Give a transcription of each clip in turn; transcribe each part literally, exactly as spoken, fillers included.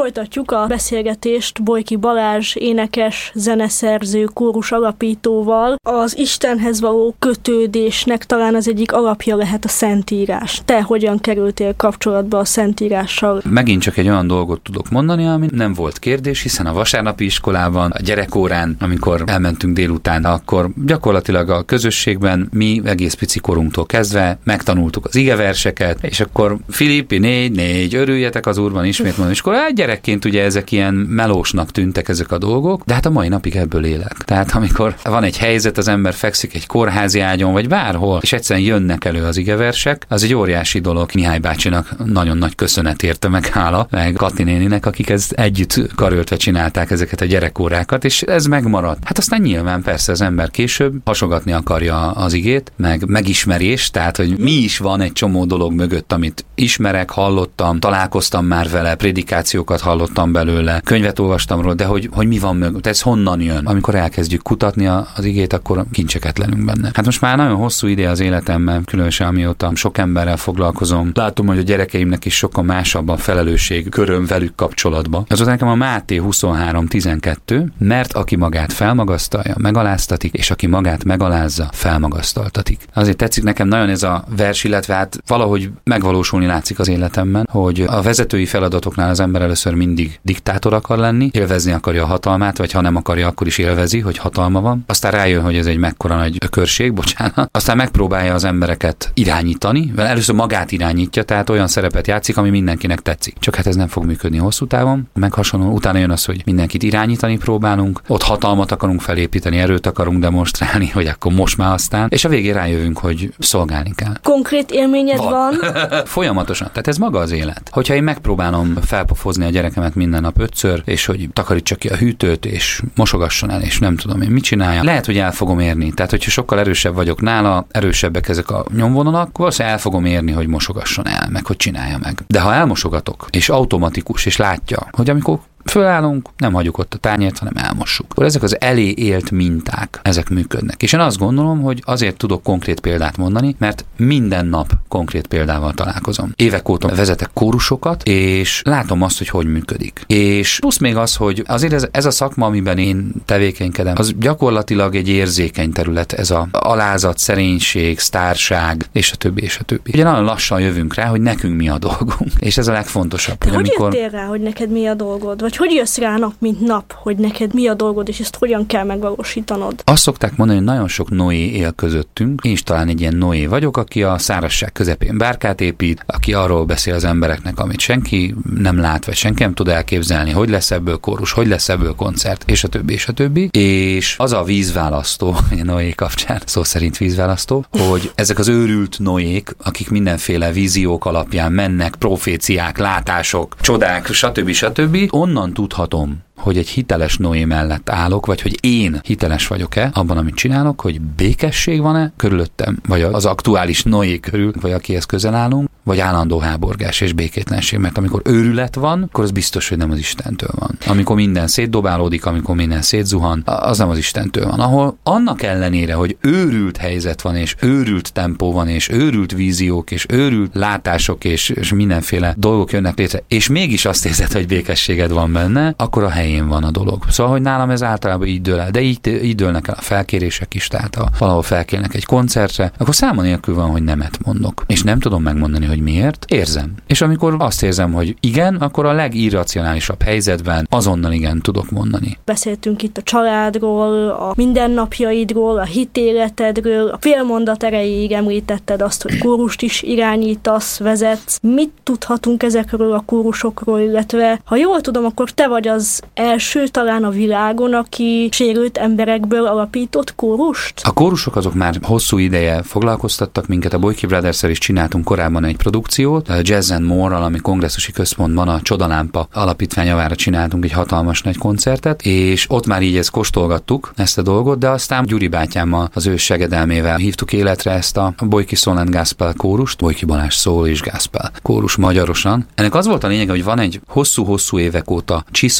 folytatjuk a beszélgetést Bolyky Balázs énekes, zeneszerző, kórus alapítóval. Az Istenhez való kötődésnek talán az egyik alapja lehet a Szentírás. Te hogyan kerültél kapcsolatba a Szentírással? Megint csak egy olyan dolgot tudok mondani, ami nem volt kérdés, hiszen a vasárnapi iskolában, a gyerekórán, amikor elmentünk délután, akkor gyakorlatilag a közösségben mi egész pici korunktól kezdve megtanultuk az igeverseket, és akkor Filippi négy, négy, örüljetek az Úrban, ismét mondom, és akkor hát gyerekként ugye ezek ilyen melósnak tűntek ezek a dolgok, de hát a mai napig ebből élek. Tehát amikor van egy helyzet, az ember fekszik egy kórházi ágyon, vagy bárhol, és egyszerűen jönnek elő az igeversek, az egy óriási dolog. Mihály bácsinak nagyon nagy köszönet érte, meg hála, meg Kati néninek, akik ezt együtt karöltve csinálták ezeket a gyerekórákat, és ez megmaradt. Hát aztán nyilván persze az ember később hasogatni akarja az igét, meg megismerés, tehát hogy mi is van egy csomó dolog mögött, amit ismerek, hallottam, találkoztam már vele, prédikációkat hallottam belőle, könyvet olvastam róla, de hogy, hogy mi van mögött, ez honnan jön? Amikor elkezdjük kutatni az igét, akkor kincseket lelünk benne. Hát most már nagyon hosszú ide az életemben, különösen amióta sok emberrel foglalkozom. Látom, hogy a gyerekeimnek is sokkal másabb a felelősség köröm velük kapcsolatban. Az nekem a Máté huszonhárom tizenkettő, mert aki magát felmagasztalja, megaláztatik, és aki magát megalázza, felmagasztaltatik. Azért tetszik nekem nagyon ez a vers, illetve hát valahogy megvalósulni látszik az életemben, hogy a vezetői feladatoknál az ember először mindig diktátor akar lenni, élvezni akarja a hatalmát, vagy ha nem akarja, akkor is élvezi, hogy hatalma van. Aztán rájön, hogy ez egy mekkora nagy ökörség, bocsánat. Aztán megpróbálja az embereket irányítani, mert először magát irányítja, tehát olyan szerepet játszik, ami mindenkinek tetszik. Csak hát ez nem fog működni hosszú távon. Meg hasonló, utána jön az, hogy mindenkit irányítani próbálunk, ott hatalmat akarunk felépíteni, erőt akarunk demonstrálni, hogy akkor most már aztán, és a végén rájövünk, hogy szolgálni kell. Konkrét élményed van? van? Folyamatosan. Tehát ez maga az élet. Hogyha én megpróbálom felpofozni a gyerekemet minden nap ötször, és hogy takarítsa ki a hűtőt, és mosogasson el, és nem tudom én mit csinálja, lehet, hogy el fogom érni. Tehát, hogyha sokkal erősebb vagyok nála, erősebbek ezek a nyomvonalak, valószínűleg el fogom érni, hogy mosogasson el, meg hogy csinálja meg. De ha elmosogatok, és automatikus, és látja, hogy amikor fölállunk, nem hagyjuk ott a tányért, hanem elmossuk. Akkor ezek az elé élt minták, ezek működnek. És én azt gondolom, hogy azért tudok konkrét példát mondani, mert minden nap konkrét példával találkozom. Évek óta vezetek kórusokat, és látom azt, hogy hogy működik. És plusz még az, hogy azért ez, ez a szakma, amiben én tevékenykedem, az gyakorlatilag egy érzékeny terület, ez a alázat, szerénység, sztárság, és a többi, és a többi. Ugye nagyon lassan jövünk rá, hogy nekünk mi a dolgunk. És ez a legfontosabb. Te hogy amikor... jöttél rá, hogy neked mi a dolgod? Vagy hogy jössz rá nap, mint nap, hogy neked mi a dolgod, és ezt hogyan kell megvalósítanod? Azt szokták mondani, hogy nagyon sok Noé él közöttünk. Én is talán egy ilyen Noé vagyok, aki a szárazság közepén bárkát épít, aki arról beszél az embereknek, amit senki nem lát, vagy senki nem tud elképzelni, hogy lesz ebből kórus, hogy lesz ebből koncert, és a többi, és a többi. És az a vízválasztó, a Noé kapcsán, szó szerint vízválasztó, hogy ezek az őrült Noék, akik mindenféle víziók alapján mennek, proféciák, látások, csodák, stb. stb. Onnan tudhatom, hogy egy hiteles Noé mellett állok, vagy hogy én hiteles vagyok-e abban, amit csinálok, hogy békesség van-e körülöttem, vagy az aktuális Noé körül, vagy akihez közel állunk, vagy állandó háborgás és békétlenség, mert amikor őrület van, akkor az biztos, hogy nem az Istentől van. Amikor minden szétdobálódik, amikor minden szétzuhan, az nem az Istentől van. Ahol annak ellenére, hogy őrült helyzet van, és őrült tempó van, és őrült víziók, és őrült látások, és, és mindenféle dolgok jönnek létre, és mégis azt érzed, hogy békességed van benne, akkor a helyén van a dolog. Szóval, hogy nálam ez általában így dől el, de így, így dőlnek el a felkérések is, tehát ha valahol felkérnek egy koncertre, akkor száma nélkül van, hogy nemet mondok. És nem tudom megmondani, hogy miért, érzem. És amikor azt érzem, hogy igen, akkor a legirracionálisabb helyzetben azonnal igen tudok mondani. Beszéltünk itt a családról, a mindennapjaidról, a hitéletedről, a félmondat erejéig említetted azt, hogy kórust is irányítasz, vezetsz. Mit tudhatunk ezekről a kórusokról, illetve ha jól tudom, akkor te vagy az első talán a világon, aki sérült emberekből alapított kórust? A kórusok azok már hosszú ideje foglalkoztattak minket, a Bolyky Brothers-szel is csináltunk korábban egy produkciót, a Jazz and More-ral, ami kongresszusi központban a Csodalámpa alapítvány javára csináltunk egy hatalmas nagy koncertet, és ott már így ezt kóstolgattuk, ezt a dolgot, de aztán Gyuri bátyámmal, az ő segedelmével hívtuk életre ezt a Bolyky Soul and Gospel kórust, Bolyky Balázs Soul és Gospel kórus magyarosan. Ennek az volt a lényeg, hogy van egy hosszú-hosszú évek óta csiszolt, illetve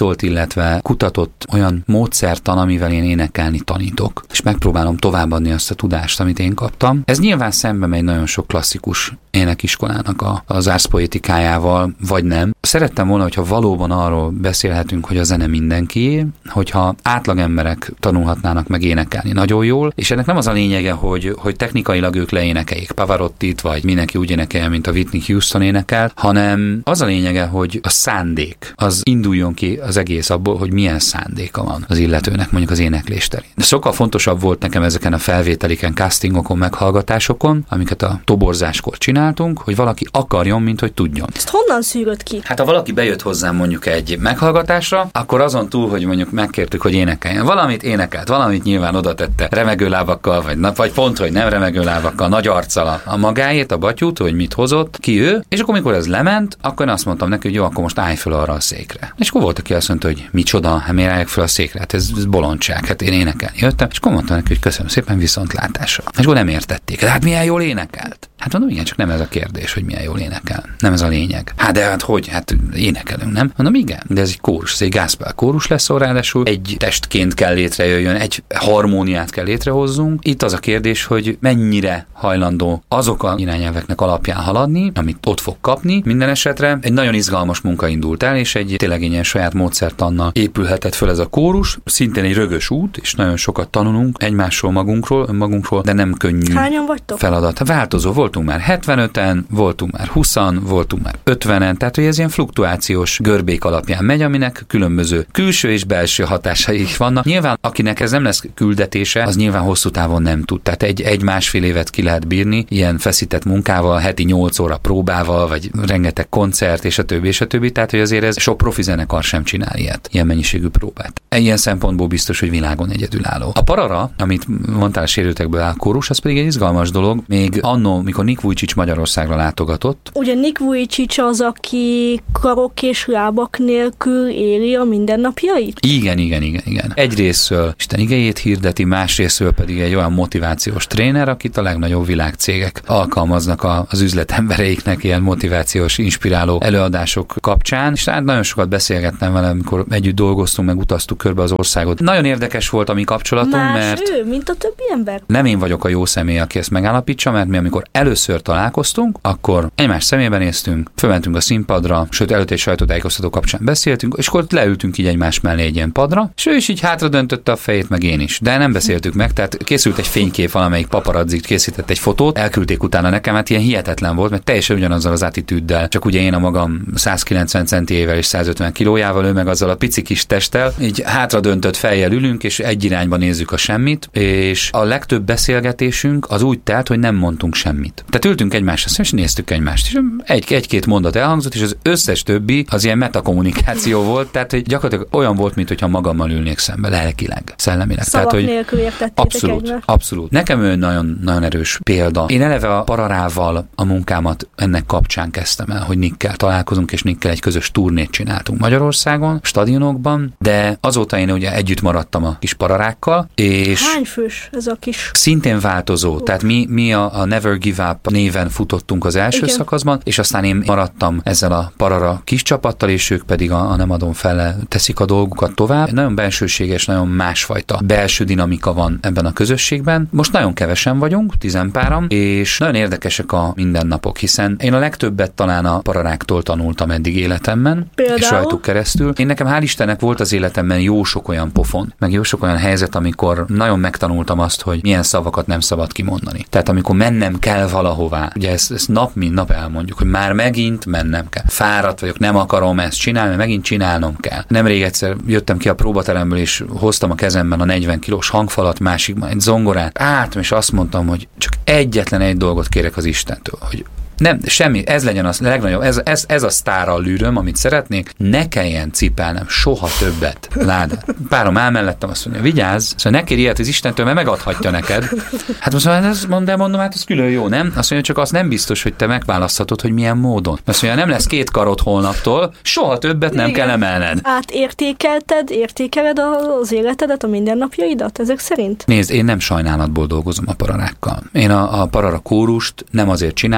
illetve kutatott olyan módszertan, amivel én énekelni tanítok, és megpróbálom továbbadni azt a tudást, amit én kaptam. Ez nyilván szembe megy nagyon sok klasszikus énekiskolának a, az árszpoétikájával, vagy nem. Szerettem volna, hogyha valóban arról beszélhetünk, hogy a zene mindenkié, hogyha átlag emberek tanulhatnának meg énekelni nagyon jól, és ennek nem az a lényege, hogy, hogy technikailag ők leénekeljék Pavarottit, vagy mindenki úgy énekelje, mint a Whitney Houston énekel, hanem az a lényege, hogy a szándék az induljon ki az egész abból, hogy milyen szándéka van az illetőnek mondjuk az éneklés terén. De sokkal fontosabb volt nekem ezeken a felvételiken, castingokon, meghallgatásokon, amiket a toborzáskor csináltunk, hogy valaki akarjon, mint hogy tudjon. Ezt honnan szűröd ki? Hát ha valaki bejött hozzám mondjuk egy meghallgatásra, akkor azon túl, hogy mondjuk megkértük, hogy énekeljen. Valamit énekelt, valamit nyilván oda tette remegő lábakkal, vagy, vagy pont, hogy nem remegő lábakkal, nagy arccal a, a magáét, a batyút, hogy mit hozott, ki ő, és akkor mikor ez lement, akkor én azt mondtam neki, hogy jó, akkor most állj fel arra a székre. És akkor volt, aki azt mondta, hogy micsoda, hát miért álljak fel a székre? Hát ez, ez bolondság, hát én énekelni jöttem, és akkor mondtam neki, hogy köszönöm szépen, viszontlátásra. És akkor nem értették. De hát milyen jól énekelt? Hát mondom, igen, csak nem ez a kérdés, hogy milyen jól énekel. Nem ez a lényeg. Hát de hát hogy? Hát énekelünk, nem? Mondom, igen, de ez egy kórus, ez egy gospel kórus lesz, ráadásul egy testként kell létrejöjjön, egy harmóniát kell létrehozzunk. Itt az a kérdés, hogy mennyire hajlandó azok a irányelveknek alapján haladni, amit ott fog kapni. Minden esetre egy nagyon izgalmas munka indult el, és egy tényleg ilyen saját módszertannal épülhetett föl ez a kórus. Szintén egy rögös út, és nagyon sokat tanulunk egymásról, magunkról, magunkról, de nem könnyű Hányan vagytok? feladat. Változó, voltunk már hetvenöten, voltunk már húszan, voltunk már ötvenen, tehát hogy ez ilyen fluktuációs görbék alapján megy, aminek különböző külső és belső hatásai is vannak. Nyilván, akinek ez nem lesz küldetése, az nyilván hosszú távon nem tud. Tehát egy, egy másfél évet ki lehet bírni, ilyen feszített munkával, heti nyolc óra próbával, vagy rengeteg koncert, és a többi, és a többi. Tehát, hogy azért ez sok profi zenekar sem csinál ilyet, ilyen mennyiségű próbát. Ilyen szempontból biztos, hogy világon egyedülálló. A parara, amit mondtál, sérültekből áll kórus, az pedig egy izgalmas dolog. Még annó, mikor Nick Vujicic Magyarországra látogatott. Ugye Nick Vujicic az, aki karok és lábak nélkül éli a mindennapjait? Igen, igen, igen, igen. Egyrészről Isten igéjét hirdeti, másrészről pedig egy olyan motivációs tréner, akit a legnagyobb világcégek alkalmaznak a, az üzletembereiknek ilyen motivációs, inspiráló előadások kapcsán. És hát nagyon sokat beszélgettem vele, amikor együtt dolgoztunk, meg utaztuk körbe az országot. Nagyon érdekes volt a mi kapcsolatunk, Más mert ő, mint a többi ember. Nem én vagyok a jó személy, aki ezt megállapítsa, mert mi amikor először találkoztunk, akkor egymás szemébe néztünk, fölmentünk a színpadra, sőt előtte egy sajtótájékoztató kapcsán beszéltünk, és akkor leültünk így egymás mellé egy ilyen padra, és ő is így hátra döntötte a fejét, meg én is. De nem beszéltük meg, tehát készült egy fénykép, valamelyik paparazzik készített egy fotót, elküldték utána nekem, hát ilyen hihetetlen volt, mert teljesen ugyanazzal az attitűddel, csak ugye én a magam százkilencven centiével és százötven kilójával, ő meg azzal a pici kis testtel, így hátra döntött fejjel ülünk, és egy irányba nézzük a semmit, és a legtöbb beszélgetésünk az úgy telt, hogy nem mondtunk semmit. Tehát ültünk egymásra, és néztük egymást, és egy, egy-két mondat elhangzott, és az összes többi az ilyen metakommunikáció volt, tehát hogy gyakorlatilag olyan volt, mintha magammal ülnék szembe, lelkileg, szellemileg. Szavak tehát, hogy nélkül értettétek abszolút, egymást. abszolút. Nekem ő nagyon, nagyon erős példa. Én eleve a Pararával a munkámat ennek kapcsán kezdtem el, hogy Nickkel találkozunk, és Nickkel egy közös turnét csináltunk Magyarországon, stadionokban, de azóta én ugye együtt maradtam a kis Pararákkal, és Hány fős ez a kis? szintén változó. Uh. Tehát mi, mi a, a Never Give Up néven futottunk az első Igen. szakaszban, és aztán én maradtam ezzel a Parara kis csapattal, és ők pedig a, a Nem adom fel teszik a dolgukat tovább. Nagyon bensőséges, nagyon másfajta belső dinamika van ebben a közösségben. Most nagyon kevesen vagyunk, tizenpáran, és nagyon érdekesek a mindennapok, hiszen én a legtöbbet talán a Pararáktól tanultam eddig életemben, Például? és rajtuk keresztül. Én nekem hál' Istennek volt az életemben jó sok olyan pofon, meg jó sok olyan helyzet, amikor nagyon megtanultam azt, hogy milyen szavakat nem szabad kimondani. Tehát amikor mennem kell valahová, ugye ezt, ezt nap mint nap elmondjuk, hogy már megint mennem kell. Fáradt vagyok, nem akarom ezt csinálni, mert megint csinálnom kell. Nemrég egyszer jöttem ki a próbateremből, és hoztam a kezemben a negyven kilós hangfalat, másikban egy zongorát, álltam, és azt mondtam, hogy csak egyetlen egy dolgot kérek az Istentől, hogy nem, semmi, ez legyen az legnagyobb, ez, ez, ez a sztárallűröm, amit szeretnék, ne kelljen cipelnem soha többet ládát. Párom áll mellettem, azt mondja, vigyázz, szóval ne kérj ilyet az Istentől, mert megadhatja neked. Hát most mondom, hát mondom, mondom, hát ez külön jó, nem? Azt mondja, csak az nem biztos, hogy te megválaszthatod, hogy milyen módon. Azt mondja, nem lesz két karod holnaptól, soha többet nem Igen. kell emelned. Átértékelted, értékeled az életedet, a mindennapjaidat ezek szerint? Nézd, én nem sajnálatból dolgozom a Pararákkal. Én a, a Parara kórust nem azért csinálom, mert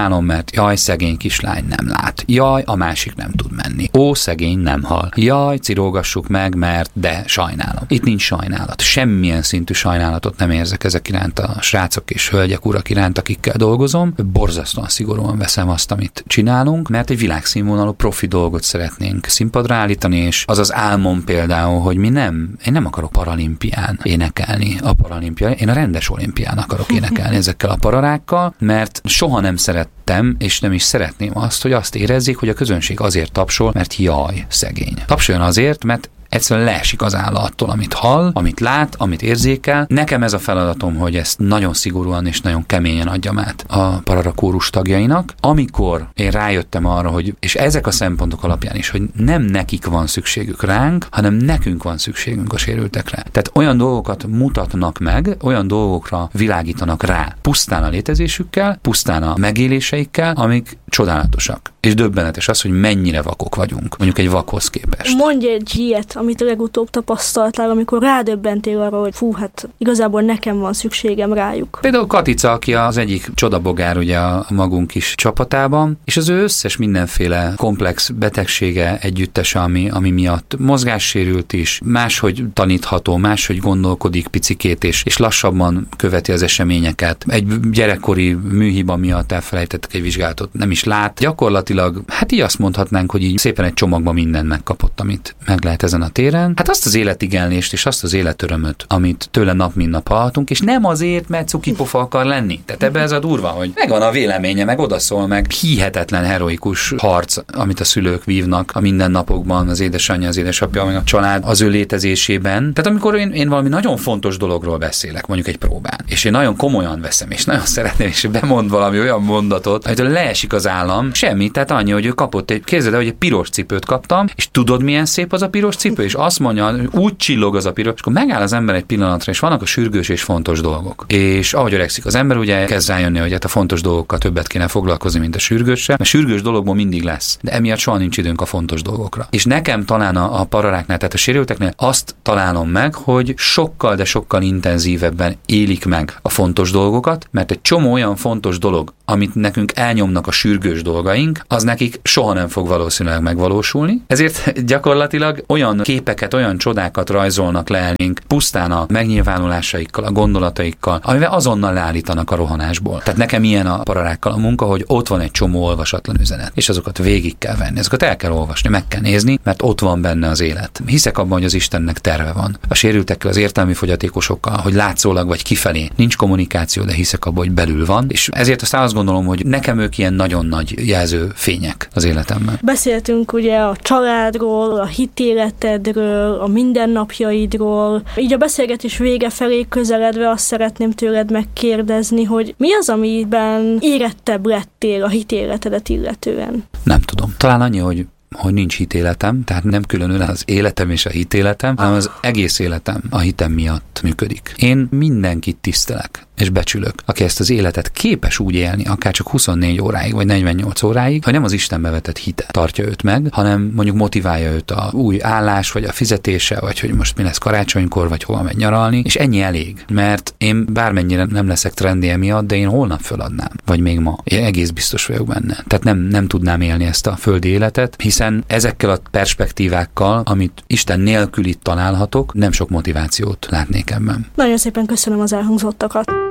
mert jaj, szegény kislány nem lát. Jaj, a másik nem tud menni. Ó, szegény nem hal. Jaj, cirógassuk meg, mert de sajnálom. Itt nincs sajnálat. Semmilyen szintű sajnálatot nem érzek ezek iránt a srácok és hölgyek, urak iránt, akikkel dolgozom. Borzasztóan szigorúan veszem azt, amit csinálunk, mert egy világszínvonalú profi dolgot szeretnénk színpadra állítani, és az az álmom például, hogy mi nem, én nem akarok paralimpián énekelni a paralimpián, én a rendes olimpián akarok énekelni ezekkel a pararákkal, mert soha nem szerettem, és nem is szeretném azt, hogy azt érezzék, hogy a közönség azért tapsol, mert jaj, szegény. Tapsoljon azért, mert egyszerűen leesik az álla attól, amit hall, amit lát, amit érzékel. Nekem ez a feladatom, hogy ezt nagyon szigorúan és nagyon keményen adjam át a Parara kórus tagjainak. Amikor én rájöttem arra, hogy, és ezek a szempontok alapján is, hogy nem nekik van szükségük ránk, hanem nekünk van szükségünk a sérültekre. Tehát olyan dolgokat mutatnak meg, olyan dolgokra világítanak rá, pusztán a létezésükkel, pusztán a megéléseikkel, amik csodálatosak. És döbbenetes az, hogy mennyire vakok vagyunk, mondjuk egy vakhoz képest. Mondj egy ilyet, amit legutóbb tapasztaltál, amikor rádöbbentél arra, hogy fú, hát igazából nekem van szükségem rájuk. Például Katica, aki az egyik csodabogár ugye a magunk kis csapatában, és az ő összes mindenféle komplex betegsége együttese, ami, ami miatt mozgássérült is, máshogy tanítható, máshogy gondolkodik picikét, és, és lassabban követi az eseményeket. Egy gyerekkori műhiba miatt elfelejtettek egy vizsgálatot, nem is lát. Gyakorlatilag, hát így azt mondhatnánk, hogy így szépen egy csomagban mindent megkapott, amit meg lehet ezen a téren. Hát azt az életigenlést és azt az életörömöt, amit tőle nap mint nap hallhatunk, és nem azért, mert cukipofa akar lenni. Tehát ebbe ez a durva, hogy megvan a véleménye, meg odaszól, meg hihetetlen heroikus harc, amit a szülők vívnak a mindennapokban, az édesanyja, az édesapja, meg a család az ő létezésében. Tehát amikor én, én valami nagyon fontos dologról beszélek, mondjuk egy próbán, és én nagyon komolyan veszem, és nagyon szeretném, és bemond valami olyan mondatot, amitől leesik az állam, semmi, tehát annyi, hogy ő kapott egy, képzeld el, hogy egy piros cipőt kaptam, és tudod, milyen szép az a piros cipő, és azt mondja, úgy csillog az a piros, és akkor megáll az ember egy pillanatra, és vannak a sürgős és fontos dolgok. És ahogy öregszik az ember, ugye kezd rájönni, hogy hát a fontos dolgokkal többet kéne foglalkozni, mint a sürgőssel, mert sürgős dologból mindig lesz, de emiatt soha nincs időnk a fontos dolgokra. És nekem talán a, a pararáknál, tehát a sérülteknél azt találom meg, hogy sokkal, de sokkal intenzívebben élik meg a fontos dolgokat, mert egy csomó olyan fontos dolog, amit nekünk elnyomnak a sürgős dolgaink, az nekik soha nem fog valószínűleg megvalósulni. Ezért gyakorlatilag olyan képeket, olyan csodákat rajzolnak le elénk pusztán a megnyilvánulásaikkal, a gondolataikkal, amivel azonnal leállítanak a rohanásból. Tehát nekem ilyen a pararákkal a munka, hogy ott van egy csomó olvasatlan üzenet, és azokat végig kell venni, azokat el kell olvasni, meg kell nézni, mert ott van benne az élet. Hiszek abban, hogy az Istennek terve van. A sérültekkel, az értelmi fogyatékosokkal, hogy látszólag vagy kifelé nincs kommunikáció, de hiszek abban, hogy belül van, és ezért aztán azt gondolom, hogy nekem ők ilyen nagyon nagy jelző fények az életemben. Beszéltünk ugye a családról, a hitéletedről, a mindennapjaidról. Így a beszélgetés vége felé közeledve azt szeretném tőled megkérdezni, hogy mi az, amiben érettebb lettél a hitéletedet illetően? Nem tudom. Talán annyi, hogy hogy nincs hitéletem, tehát nem különül az életem és a hitéletem, hanem az egész életem a hitem miatt működik. Én mindenkit tisztelek és becsülök, aki ezt az életet képes úgy élni, akár csak huszonnégy óráig, vagy negyvennyolc óráig, hogy nem az Istenbe vetett hite tartja őt meg, hanem mondjuk motiválja őt a új állás, vagy a fizetése, vagy hogy most mi lesz karácsonykor, vagy hova megy nyaralni, és ennyi elég. Mert én bármennyire nem leszek trendi emiatt, de én holnap föladnám, vagy még ma. Én egész biztos vagyok benne. Tehát nem, nem tudnám élni ezt a földi életet, hiszen ezekkel a perspektívákkal, amit Isten nélkül itt találhatok, nem sok motivációt látnék ebben. Nagyon szépen köszönöm az elhangzottakat.